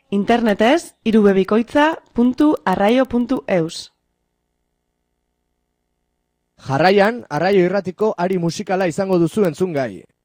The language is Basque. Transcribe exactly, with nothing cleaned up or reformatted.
Internetez irubebikoitza puntu arraio puntu eus. Jarraian, Arraio Irratiko ari musikala izango duzu entzungai.